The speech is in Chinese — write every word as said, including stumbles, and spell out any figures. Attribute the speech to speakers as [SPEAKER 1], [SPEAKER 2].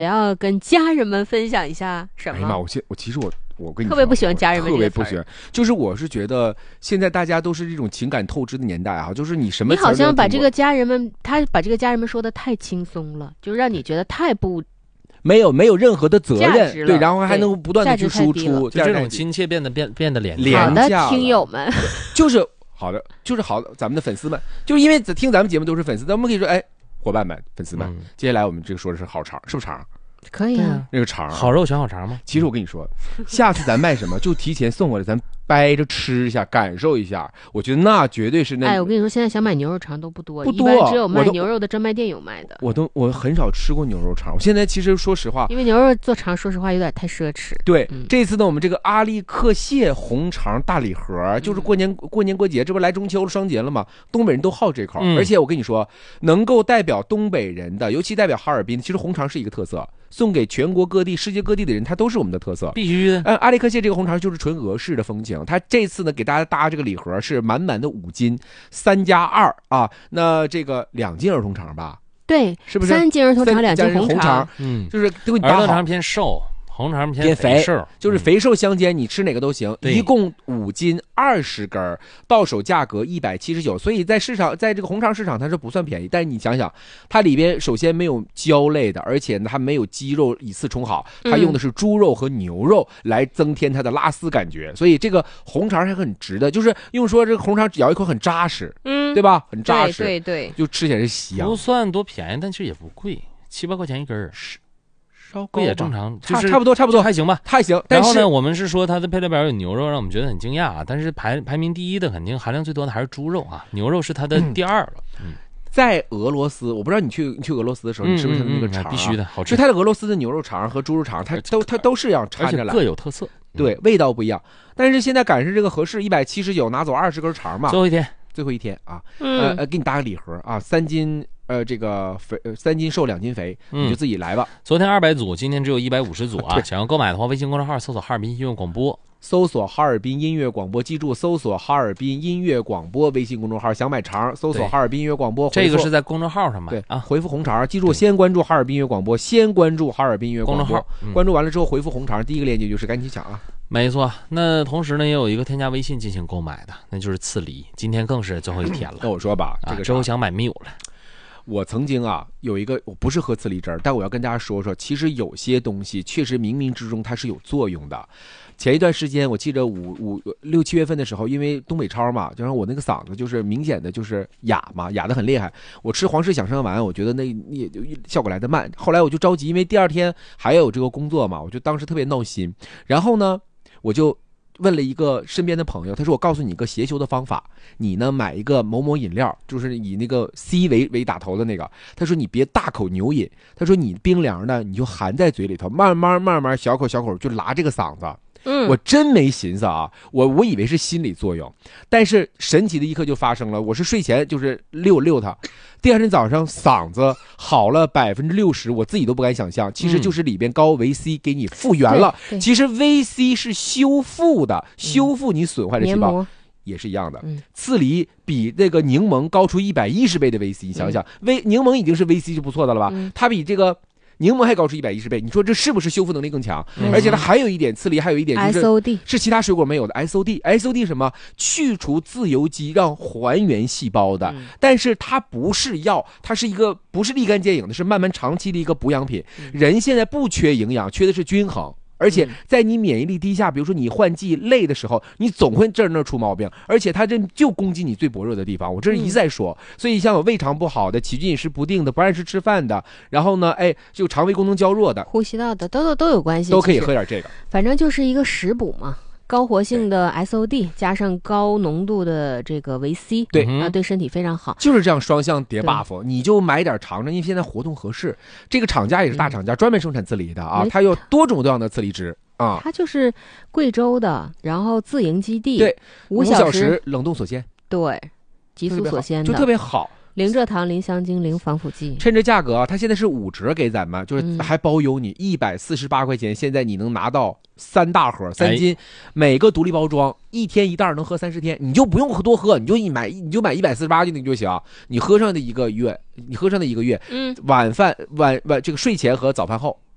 [SPEAKER 1] 要跟家人们分享一下什么？
[SPEAKER 2] 哎呀妈，我其我其实我我跟你说
[SPEAKER 1] 特别不喜欢家人们，
[SPEAKER 2] 特别不喜欢，就是我是觉得现在大家都是这种情感透支的年代啊，就是你什么
[SPEAKER 1] 你好像把这个家人们，他把这个家人们说的太轻松了，就让你觉得太不。
[SPEAKER 2] 没有没有任何的责任，对，然后还能不断的去输出，
[SPEAKER 3] 就这种亲切变得变变得廉
[SPEAKER 1] 价。好的，听友们，
[SPEAKER 2] 就是好的，就是好的，咱们的粉丝们，就是因为听咱们节目都是粉丝，咱们可以说，哎，伙伴们、粉丝们，嗯、接下来我们这个说的是好肠，是不是肠？
[SPEAKER 1] 可以啊，
[SPEAKER 2] 那个肠，
[SPEAKER 3] 好肉选好肠吗？
[SPEAKER 2] 其实我跟你说，下次咱卖什么就提前送过来，咱掰着吃一下，感受一下。我觉得那绝对是那。
[SPEAKER 1] 哎，我跟你说，现在想买牛肉肠都不多，
[SPEAKER 2] 不多，
[SPEAKER 1] 一般只有卖牛肉的专卖店有卖的。
[SPEAKER 2] 我都我很少吃过牛肉肠，我现在其实说实话，
[SPEAKER 1] 因为牛肉做肠，说实话有点太奢侈。
[SPEAKER 2] 对，嗯、这次呢，我们这个阿力克蟹红肠大礼盒，嗯、就是过年过年过节，这不来中秋双节了吗？东北人都好这口，嗯、而且我跟你说，能够代表东北人的，尤其代表哈尔滨，其实红肠是一个特色。送给全国各地、世界各地的人，它都是我们的特色，
[SPEAKER 3] 必须的。
[SPEAKER 2] 嗯，阿力克蟹这个红肠就是纯俄式的风情。它这次呢，给大家搭这个礼盒是满满的五斤，三加二啊。那这个两斤儿童肠吧？
[SPEAKER 1] 对，
[SPEAKER 2] 是不是？
[SPEAKER 1] 三斤儿童肠，两斤
[SPEAKER 2] 红
[SPEAKER 1] 肠。
[SPEAKER 2] 嗯，就是都给你
[SPEAKER 3] 搭好。儿童肠偏瘦。红肠偏肥瘦，
[SPEAKER 2] 就是肥瘦相间，你吃哪个都行。
[SPEAKER 3] 嗯、
[SPEAKER 2] 一共五斤二十根，到手价格一百七十九。所以在市场，在这个红肠市场它是不算便宜。但是你想想，它里边首先没有胶类的，而且它没有鸡肉以次充好，它用的是猪肉和牛肉来增添它的拉丝感觉。所以这个红肠还很值的，就是用说这个红肠咬一口很扎实，
[SPEAKER 1] 嗯，
[SPEAKER 2] 对吧？很扎实，
[SPEAKER 1] 对对对，
[SPEAKER 2] 就吃起来是香。
[SPEAKER 3] 不算多便宜，但其实也不贵，七八块钱一根儿。
[SPEAKER 2] 是。稍
[SPEAKER 3] 高也正常，就是
[SPEAKER 2] 差不多差不多
[SPEAKER 3] 还行吧，
[SPEAKER 2] 还行。
[SPEAKER 3] 然后呢，我们是说它的配料表有牛肉，让我们觉得很惊讶啊。但是排排名第一的，肯定含量最多的还是猪肉啊，牛肉是它的第二了。嗯，
[SPEAKER 2] 在俄罗斯，我不知道你去你去俄罗斯的时候，你吃不吃那个肠、啊
[SPEAKER 3] 嗯嗯嗯？必须的，好吃。
[SPEAKER 2] 就它的俄罗斯的牛肉肠和猪肉肠，它都它都是要掺着来，
[SPEAKER 3] 各有特色，
[SPEAKER 2] 对，味道不一样。但是现在赶上这个合适，一百七十九拿走二十根肠嘛。
[SPEAKER 3] 最后一天，
[SPEAKER 2] 最后一天啊，
[SPEAKER 1] 嗯、
[SPEAKER 2] 呃，给你搭个礼盒啊，三斤。呃，这个肥三斤瘦两斤肥，你就自己来吧。
[SPEAKER 3] 嗯、昨天二百组，今天只有一百五十组啊！想要购买的话，微信公众号搜索哈尔滨音乐广播，
[SPEAKER 2] 搜索哈尔滨音乐广播，记住搜索哈尔滨音乐广播微信公众号。想买肠，搜索哈尔滨音乐广播，
[SPEAKER 3] 这个是在公众号上买。
[SPEAKER 2] 对
[SPEAKER 3] 啊，
[SPEAKER 2] 回复红肠，记住先关注哈尔滨音乐广播，先关注哈尔滨音乐广播
[SPEAKER 3] 公众号，
[SPEAKER 2] 嗯、关注完了之后回复红肠，第一个链接就是赶紧抢啊！
[SPEAKER 3] 没错，那同时呢，也有一个添加微信进行购买的，那就是刺梨，今天更是最后一天了。
[SPEAKER 2] 那我说吧，这个
[SPEAKER 3] 之后想买没有了。
[SPEAKER 2] 我曾经啊有一个，我不是喝刺梨汁儿，但我要跟大家说说，其实有些东西确实冥冥之中它是有作用的。前一段时间我记着五五六七月份的时候，因为东北超嘛，就让我那个嗓子就是明显的就是哑嘛，哑得很厉害。我吃黄氏响声丸，我觉得那也就效果来得慢。后来我就着急，因为第二天还有这个工作嘛，我就当时特别闹心。然后呢，我就问了一个身边的朋友，他说我告诉你一个邪修的方法，你呢买一个某某饮料，就是以那个 C 为为打头的那个，他说你别大口牛饮，他说你冰凉的你就含在嘴里头，慢慢慢慢小口小口就拉这个嗓子。
[SPEAKER 1] 嗯，
[SPEAKER 2] 我真没寻思啊，我我以为是心理作用，但是神奇的一刻就发生了。我是睡前就是溜溜它，第二天早上嗓子好了百分之六十，我自己都不敢想象。其实就是里边高维 C 给你复原了。
[SPEAKER 1] 嗯、
[SPEAKER 2] 其实 维 C 是修复的，修复你损坏的细胞。
[SPEAKER 1] 嗯
[SPEAKER 2] 也是一样的，
[SPEAKER 1] 嗯、
[SPEAKER 2] 刺梨比这个柠檬高出一百一十倍的 维 C， 想想，微、嗯、柠檬已经是 维 C 就不错的了吧？嗯、它比这个柠檬还高出一百一十倍，你说这是不是修复能力更强？嗯、而且它还有一点，刺梨还有一点就是
[SPEAKER 1] S O D
[SPEAKER 2] 是其他水果没有的 S O D，S O D 什么？去除自由基，让还原细胞的。嗯、但是它不是药，它是一个不是立竿见影的，是慢慢长期的一个补养品。嗯、人现在不缺营养，缺的是均衡。而且在你免疫力低下，比如说你换季累的时候，你总会这儿那儿出毛病，而且它这就攻击你最薄弱的地方。我这是一再说，嗯、所以像有胃肠不好的、起居饮食不定的、不按时吃饭的，然后呢，哎，就肠胃功能较弱的、
[SPEAKER 1] 呼吸道的，都都都有关系，
[SPEAKER 2] 都可以喝点这个。
[SPEAKER 1] 反正就是一个食补嘛。高活性的 S O D 加上高浓度的这个维 C，
[SPEAKER 2] 对
[SPEAKER 1] 啊，对身体非常好，
[SPEAKER 2] 就是这样双向叠 buff， 你就买点尝尝，因为现在活动合适。这个厂家也是大厂家，嗯、专门生产刺梨的啊，它有多种多样的刺梨汁啊。
[SPEAKER 1] 它就是贵州的，然后自营基地，
[SPEAKER 2] 对，
[SPEAKER 1] 五
[SPEAKER 2] 小时冷冻锁鲜，
[SPEAKER 1] 对，急速锁鲜的，
[SPEAKER 2] 就特别好。
[SPEAKER 1] 零蔗糖、零香精、零防腐剂，
[SPEAKER 2] 趁着价格啊，它现在是五折给咱们，就是还包邮你一百四十八块钱，现在你能拿到三大盒三斤，每个独立包装，一天一袋能喝三十天，你就不用多喝，你就一买你就买一百四十八斤就行，你喝上的一个月，你喝上的一个月，嗯，晚饭晚晚这个睡前和早饭后